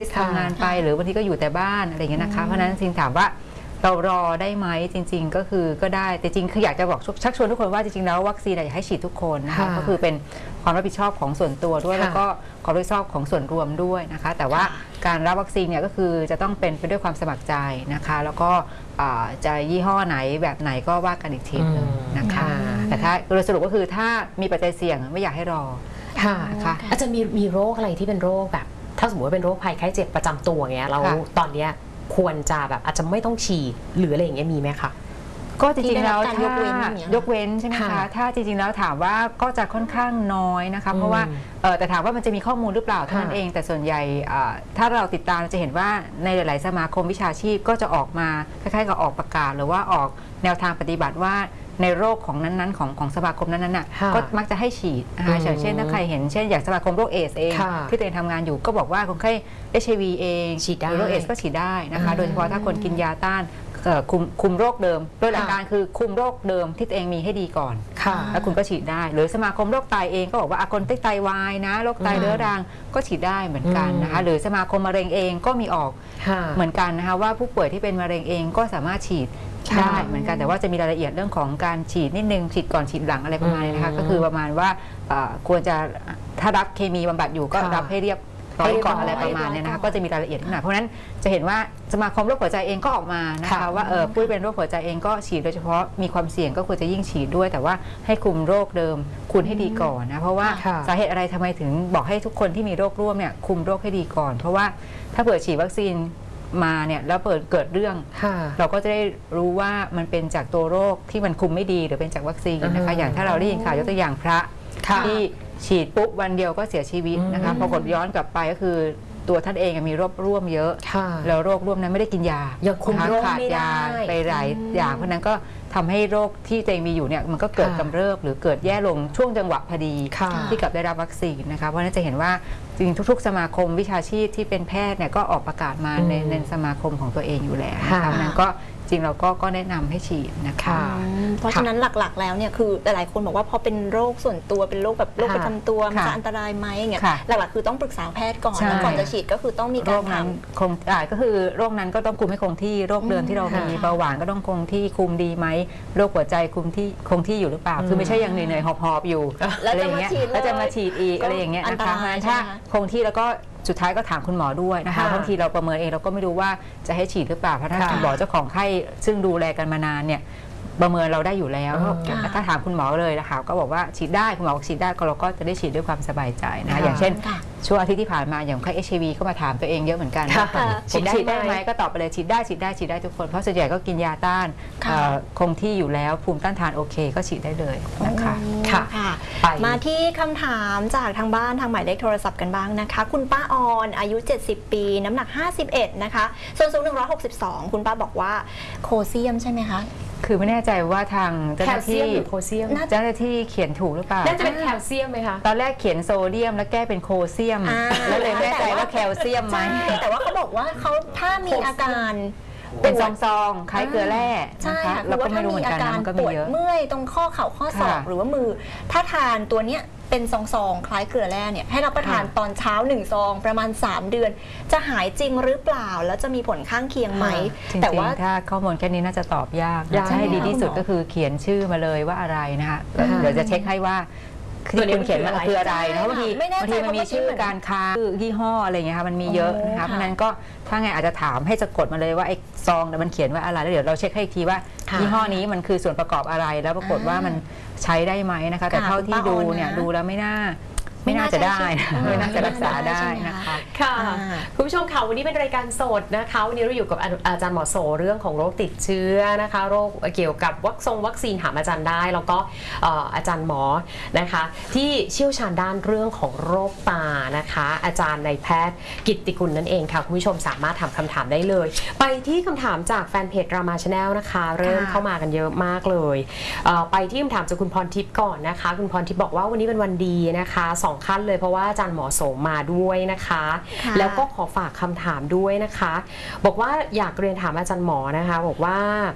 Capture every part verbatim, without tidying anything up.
ทำงานไปหรือบางทีก็อยู่แต่บ้านอะไรเงี้ยนะคะเพราะฉะนั้นจริงถามว่าเรารอได้ไหมจริงๆก็คือก็ได้แต่จริงคืออยากจะบอกชักชวนทุกคนว่าจริงๆแล้ววัคซีนอยากให้ฉีดทุกคนนะคะก็คือเป็นความรับผิดชอบของส่วนตัวด้วยแล้วก็ความรับผิดชอบของส่วนรวมด้วยนะคะแต่ว่าการรับวัคซีนเนี่ยก็คือจะต้องเป็นไปด้วยความสมัครใจนะคะแล้วก็จะยี่ห้อไหนแบบไหนก็ว่ากันอีกทีนึงนะคะแต่ถ้าโดยสรุปก็คือถ้ามีปัจจัยเสี่ยงไม่อยากให้รอค่ะอาจจะมีมีโรคอะไรที่เป็นโรคแบบถ้าสมมติว่าเป็นโรคภัยไข้เจ็บประจำตัวเงี้ยเราตอนเนี้ยควรจะแบบอาจจะไม่ต้องฉีดหรืออะไรอย่างเงี้ยมีไหมคะก็จริงๆแล้วถ้ายกเว้นใช่ไหมคะถ้าจริงๆแล้วถามว่าก็จะค่อนข้างน้อยนะคะเพราะว่าแต่ถามว่ามันจะมีข้อมูลหรือเปล่าเท่านั้นเองแต่ส่วนใหญ่ถ้าเราติดตามจะเห็นว่าในหลายๆสมาคมวิชาชีพก็จะออกมาคล้ายๆกับออกประกาศหรือว่าออกแนวทางปฏิบัติว่าในโรคของนั้นๆของของสมาคมนั้นๆน่ะก็มักจะให้ฉีดนะคะอย่างเช่นถ้าใครเห็นเช่นอย่างสมาคมโรคเอดส์เองที่ตัวเองทำงานอยู่ก็บอกว่าคนไข้ เอช ไอ วี เองฉีดได้โรคเอดส์ก็ฉีดได้นะคะโดยเฉพาะถ้าคนกินยาต้านคุมคุมโรคเดิมโดยหลักการคือคุมโรคเดิมที่ตัวเองมีให้ดีก่อนแล้วคุณก็ฉีดได้หรือสมาคมโรคไตเองก็บอกว่าคนที่ไตวายนะโรคไตเรื้อรังก็ฉีดได้เหมือนกันนะคะหรือสมาคมมะเร็งเองก็มีออกเหมือนกันนะคะว่าผู้ป่วยที่เป็นมะเร็งเองก็สามารถฉีดได้เหมือนกันแต่ว่าจะมีรายละเอียดเรื่องของการฉีดนิดนึงฉีดก่อนฉีดหลังอะไรประมาณนี้นะคะก็คือประมาณว่าควรจะถ้ารับเคมีบำบัดอยู่ก็รับให้เรียบร้อยก่อนอะไรประมาณนี้นะคะก็จะมีรายละเอียดขนาดเพราะนั้นจะเห็นว่าสมาคมโรคหัวใจเองก็ออกมานะคะว่าเออผู้เป็นโรคหัวใจเองก็ฉีดโดยเฉพาะมีความเสี่ยงก็ควรจะยิ่งฉีดด้วยแต่ว่าให้คุมโรคเดิมคุมให้ดีก่อนนะเพราะว่าสาเหตุอะไรทำไมถึงบอกให้ทุกคนที่มีโรคร่วมเนี่ยคุมโรคให้ดีก่อนเพราะว่าถ้าเผื่อฉีดวัคซีนมาเนี่ยแล้วเปิดเกิดเรื่องเราก็จะได้รู้ว่ามันเป็นจากตัวโรคที่มันคุมไม่ดีหรือเป็นจากวัคซีนนะคะอย่างถ้าเราได้ยินข่าวยกตัวอย่างพระที่ฉีดปุ๊บวันเดียวก็เสียชีวิตนะคะพอกดย้อนกลับไปก็คือตัวท่านเองมีโรคร่วมเยอะแล้วโรคร่วมนั้นไม่ได้กินยายังคุมโรคขาดยาไปหลายอย่างเพราะนั้นก็ทำให้โรคที่ตัวเองมีอยู่เนี่ยมันก็เกิดกำเริบหรือเกิดแย่ลงช่วงจังหวะพอดีที่กับได้รับวัคซีนนะคะเพราะนั้นจะเห็นว่าจริงทุกๆสมาคมวิชาชีพที่เป็นแพทย์เนี่ยก็ออกประกาศมาในในสมาคมของตัวเองอยู่แล้วนะคะเพราะนั้นก็จริงเราก็ก็แนะนำให้ฉีดนะคะเพราะฉะนั้นหลักๆแล้วเนี่ยคือหลายๆคนบอกว่าพอเป็นโรคส่วนตัวเป็นโรคแบบโรคประจำตัวมันจะอันตรายไหมอย่างเงี้ยหลักๆคือต้องปรึกษาแพทย์ก่อนแล้วก่อนจะฉีดก็คือต้องมีการทำคงอ่าก็คือโรคนั้นก็ต้องคุมให้คงที่โรคเดิมที่เรามีเบาหวานก็ต้องคงที่คุมดีไหมโรคหัวใจคุมที่คงที่อยู่หรือเปล่าคือไม่ใช่ยังเหนื่อยๆหอบๆอยู่อะไรอย่างเงี้ยแล้วจะมาฉีดอีกอะไรอย่างเงี้ยนะคะถ้าคงที่แล้วก็สุดท้ายก็ถามคุณหมอด้วยนะคะบางทีเราประเมินเองเราก็ไม่รู้ว่าจะให้ฉีดหรือเปล่าเพราะถ้าคุณหมอเจ้าของไข้ซึ่งดูแลกันมานานเนี่ยประเมินเราได้อยู่แล้วถ้าถามคุณหมอเลยนะคะก็บอกว่าฉีดได้คุณหมอบอกฉีดได้ก็เราก็จะได้ฉีดด้วยความสบายใจนะคะอย่างเช่นช่วงอาทิตย์ที่ผ่านมาอย่างไข้ เอช ไอ วี ก็มาถามตัวเองเยอะเหมือนกันผมฉีดได้ไหมก็ตอบไปเลยฉีดได้ฉีดได้ฉีดได้ทุกคนเพราะส่วนใหญ่ก็กินยาต้านคงที่อยู่แล้วภูมิต้านทานโอเคก็ฉีดได้เลยนะคะค่ะมาที่คำถามจากทางบ้านทางหมายเลขโทรศัพท์กันบ้างนะคะคุณป้าออนอายุเจ็ดสิบปีน้ำหนักห้าสิบเอ็ดนะคะส่วนสูงหนึ่งร้อยหกสิบสองคุณป้าบอกว่าโคเซียมใช่ไหมคะคือไม่แน่ใจว่าทางเจ้าหน้าที่โคเซียมเจ้าหน้าที่เขียนถูกหรือเปล่าน่าจะเป็นแคลเซียมไหมคะตอนแรกเขียนโซเดียมแล้วแก้เป็นโคเซียมแล้วเลยไม่แน่ใจว่าแคลเซียมไหมแต่ว่าเขาบอกว่าเขาถ้ามีอาการเป็นซองๆคล้ายเกลือแร่นะคะเราก็ไม่รู้เหมือนกันนะมันก็มีเยอะเมื่อยตรงข้อเข่าข้อศอกหรือว่ามือถ้าทานตัวเนี้ยเป็นซองๆคล้ายเกลือแร่เนี่ยให้รับประทานตอนเช้าหนึ่งซองประมาณสามเดือนจะหายจริงหรือเปล่าแล้วจะมีผลข้างเคียงไหมแต่ว่าถ้าข้อมูลแค่นี้น่าจะตอบยากจะให้ดีที่สุดก็คือเขียนชื่อมาเลยว่าอะไรนะคะเดี๋ยวจะเช็คให้ว่าคือคุณเขียนมันคืออะไรนะบางทีบางทีมันมีชื่อการค้าชื่อยี่ห้ออะไรเงี้ยค่ะมันมีเยอะนะคะเพราะนั้นก็ถ้าไงอาจจะถามให้สะกดมาเลยว่าไอ้ซองมันเขียนว่าอะไรแล้วเดี๋ยวเราเช็คให้อีกทีว่ายี่ห้อนี้มันคือส่วนประกอบอะไรแล้วปรากฏว่ามันใช้ได้ไหมนะคะแต่เท่าที่ดูเนี่ยดูแล้วไม่น่าไม่น่าจะได้ไม่น่าจะรักษาได้นะคะค่ะคุณผู้ชมค่ะวันนี้เป็นรายการสดนะคะวันนี้เราอยู่กับอาจารย์หมอโสเรื่องของโรคติดเชื้อนะคะโรคเกี่ยวกับวัคซงวัคซีนถามอาจารย์ได้แล้วก็อาจารย์หมอนะคะที่เชี่ยวชาญด้านเรื่องของโรคตานะคะอาจารย์นายแพทย์กิตติกุลนั่นเองค่ะคุณผู้ชมสามารถถามคำถามได้เลยไปที่คำถามจากแฟนเพจรามาชาแนลนะคะเริ่มเข้ามากันเยอะมากเลยไปที่คำถามจากคุณพรทิพย์ก่อนนะคะคุณพรทิพย์บอกว่าวันนี้เป็นวันดีนะคะขั้นเลยเพราะว่าอาจารย์หมอโสมมาด้วยนะคะแล้วก็ขอฝากคำถามด้วยนะคะบอกว่าอยากเรียนถามอาจารย์หมอนะคะบอกว่า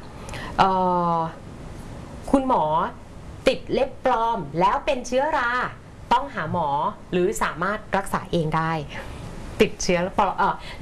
คุณหมอติดเล็บปลอมแล้วเป็นเชื้อราต้องหาหมอหรือสามารถรักษาเองได้ติดเชื้อปลอม